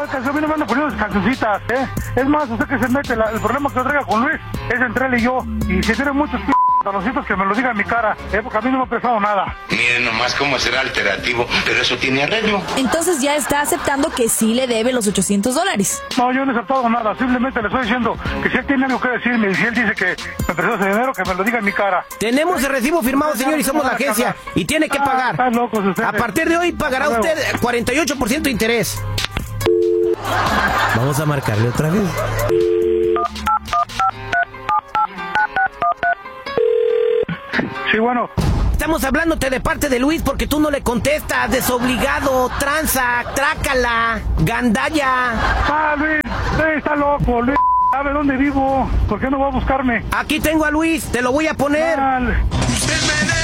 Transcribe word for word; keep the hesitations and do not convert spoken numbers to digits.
A mí no me andan poniendo cancioncitas, ¿eh? Es más, usted que se mete, la, el problema que yo traiga con Luis es entre él y yo. Y si tiene muchos p... talocitos que me lo diga en mi cara, ¿eh? Porque a mí no me ha pesado nada. Miren nomás cómo será alternativo, pero eso tiene arreglo. Entonces ya está aceptando que sí le debe los ochocientos dólares. No, yo no he aceptado nada, simplemente le estoy diciendo que si él tiene algo que decirme y si él dice que me prestó ese dinero, que me lo diga en mi cara. Tenemos el recibo firmado, señor, y somos la agencia. Y tiene que pagar. Ah, están locos ustedes. A partir de hoy pagará usted cuarenta y ocho por ciento de interés. Vamos a marcarle otra vez. Sí, bueno. Estamos hablándote de parte de Luis porque tú no le contestas. Desobligado, tranza, trácala, gandalla. Ah, Luis, Luis está loco, Luis. ¿Sabe dónde vivo? ¿Por qué no va a buscarme? Aquí tengo a Luis, te lo voy a poner. Mal.